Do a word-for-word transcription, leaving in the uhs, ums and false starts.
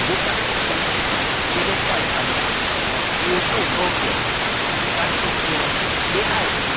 不想觉得怪谈的，有时候都有，但是说恋爱。